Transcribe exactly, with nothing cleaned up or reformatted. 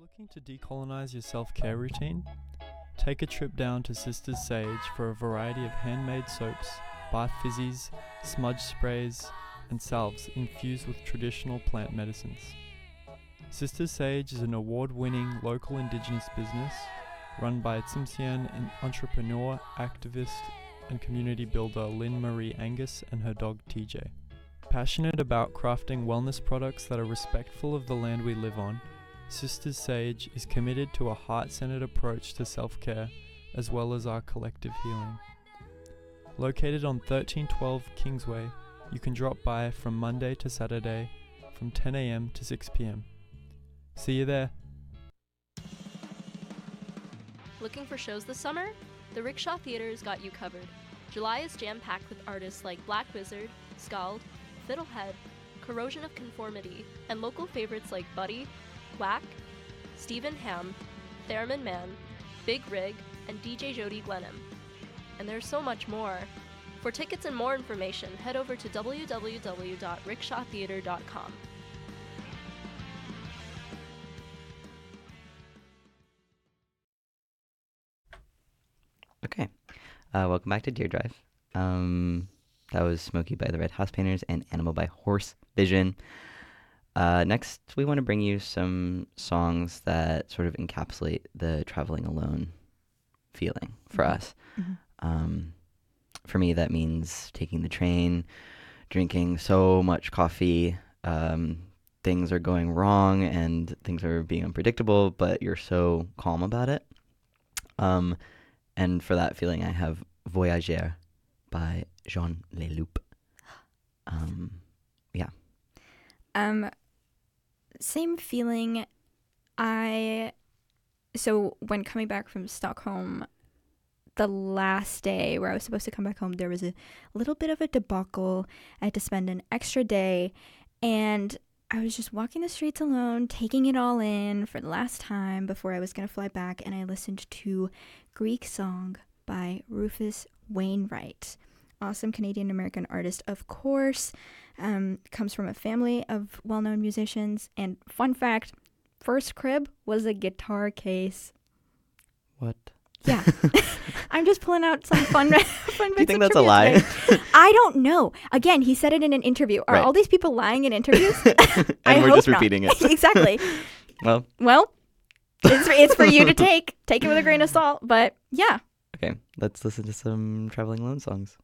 Looking to decolonize your self-care routine? Take a trip down to Sisters Sage for a variety of handmade soaps, bath fizzies, smudge sprays, and salves infused with traditional plant medicines. Sisters Sage is an award-winning local indigenous business run by Tsimshian entrepreneur, activist, and community builder Lynn Marie Angus and her dog T J. Passionate about crafting wellness products that are respectful of the land we live on, Sisters Sage is committed to a heart-centered approach to self-care as well as our collective healing. Located on thirteen twelve Kingsway, you can drop by from Monday to Saturday from ten a.m. to six p.m. See you there. Looking for shows this summer? The Rickshaw Theater's got you covered. July is jam-packed with artists like Black Wizard, Scald, Fiddlehead, Corrosion of Conformity, and local favorites like Buddy, Whack, Stephen Ham, Theremin Man, Big Rig, and D J Jody Glenham. And there's so much more. For tickets and more information, head over to w w w dot rickshaw theater dot com. Okay, uh, welcome back to Deer Drive. Um, that was Smokey by the Red House Painters and Animal by Horse Vision. Uh, next, we want to bring you some songs that sort of encapsulate the traveling alone feeling for Mm-hmm. us. Mm-hmm. Um, for me, that means taking the train, drinking so much coffee. Um, things are going wrong and things are being unpredictable, but you're so calm about it. Um, and for that feeling, I have Voyageur by Jean Leloup. Um, yeah. Um, same feeling. I, so when coming back from Stockholm, the last day where I was supposed to come back home, there was a little bit of a debacle. I had to spend an extra day, and I was just walking the streets alone, taking it all in for the last time before I was going to fly back, and I listened to Greek Song by Rufus Wainwright. Awesome Canadian-American artist, of course. Um, comes from a family of well-known musicians. And fun fact, first crib was a guitar case. What? Yeah. I'm just pulling out some fun, fun bits Do you think of that's a trivia lie? today. I don't know. Again, he said it in an interview. Are Right. all these people lying in interviews? and I we're hope just not. repeating it. Exactly. Well, Well, it's, it's for you to take. Take it with a grain of salt. But yeah. okay, let's listen to some traveling alone songs.